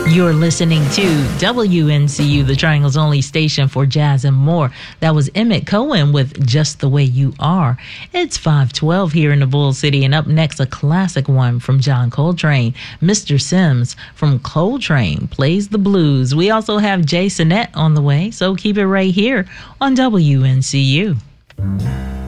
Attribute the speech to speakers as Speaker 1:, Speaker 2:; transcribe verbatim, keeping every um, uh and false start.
Speaker 1: You're listening to W N C U, the Triangle's only station for jazz and more. That was Emmett Cohen with Just the Way You Are. It's five twelve here in the Bull City, and up next, a classic one from John Coltrane. Mister Sims from Coltrane plays the blues. We also have Jay Sinette on the way, so keep it right here on W N C U.